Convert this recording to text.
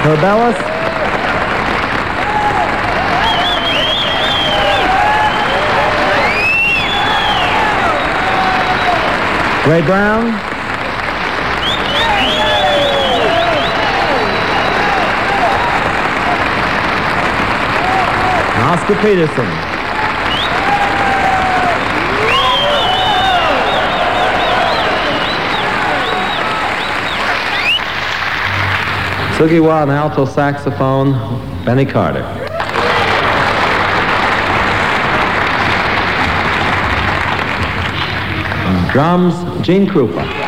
Herbellis. Ray Brown. And Oscar Peterson. Sugiwa on alto saxophone, Benny Carter. And drums, Gene Krupa.